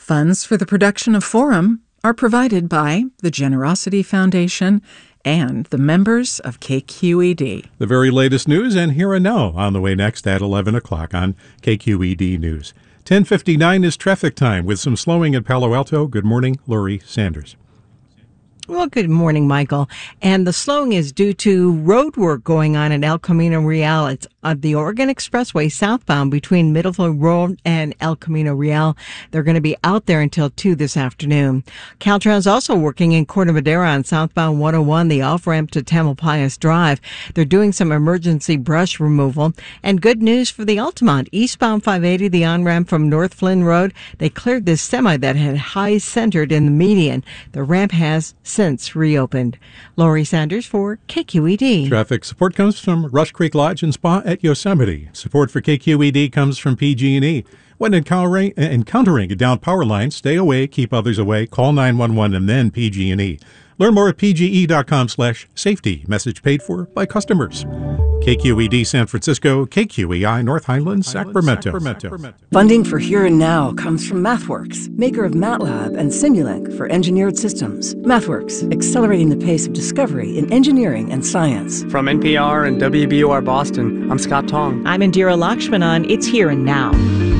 Funds for the production of Forum are provided by the Generosity Foundation and the members of KQED. The very latest news and Here and Now on the way next at 11 o'clock on KQED News. 10:59 is traffic time with some slowing at Palo Alto. Good morning, Lori Sanders. Well, good morning, Michael. And the slowing is due to road work going on at El Camino Real. It's the Oregon Expressway southbound between Middlefield Road and El Camino Real. They're going to be out there until 2 this afternoon. Caltrans also working in Corte Madera on southbound 101, the off-ramp to Tamalpais Drive. They're doing some emergency brush removal. And good news for the Altamont. Eastbound 580, the on-ramp from North Flynn Road. They cleared this semi that had highs centered in the median. The ramp has since reopened. Lori Sanders for KQED. Traffic support comes from Rush Creek Lodge and Spa at Yosemite. Support for KQED comes from PG&E. When encountering a downed power line, stay away, keep others away, call 911 and then PG&E. Learn more at pge.com/safety. Message paid for by customers. KQED San Francisco, KQEI North Highlands, Sacramento. Funding for Here and Now comes from MathWorks, maker of MATLAB and Simulink for engineered systems. MathWorks, accelerating the pace of discovery in engineering and science. From NPR and WBUR Boston, I'm Scott Tong. I'm Indira Lakshmanan. It's Here and Now.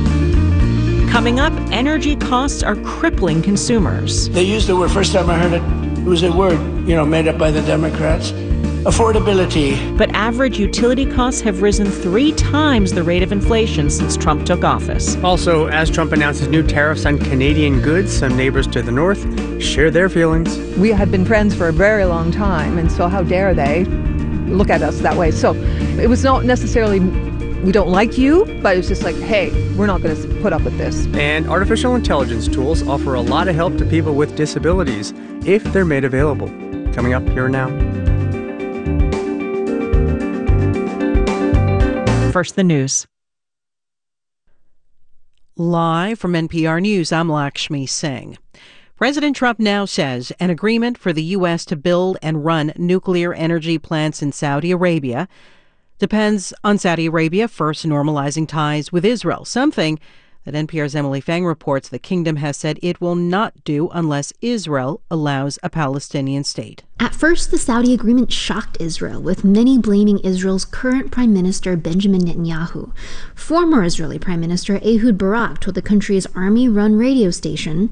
Coming up, energy costs are crippling consumers. They used the word, first time I heard it, it was a word, made up by the Democrats. Affordability. But average utility costs have risen 3 times the rate of inflation since Trump took office. Also, as Trump announces new tariffs on Canadian goods, some neighbors to the north share their feelings. We had been friends for a very long time, and so how dare they look at us that way? So it was not necessarily we don't like you, but it was just like, hey, we're not going to put up with this. And artificial intelligence tools offer a lot of help to people with disabilities if they're made available. Coming up Here and Now. First, the news. Live from NPR News, I'm Lakshmi Singh. President Trump now says an agreement for the U.S. to build and run nuclear energy plants in Saudi Arabia depends on Saudi Arabia first normalizing ties with Israel, something that NPR's Emily Fang reports the kingdom has said it will not do unless Israel allows a Palestinian state. At first, the Saudi agreement shocked Israel, with many blaming Israel's current Prime Minister Benjamin Netanyahu. Former Israeli Prime Minister Ehud Barak told the country's army-run radio station,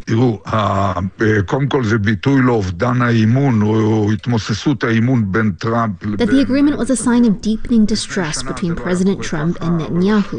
that the agreement was a sign of deepening distrust between President Trump and Netanyahu.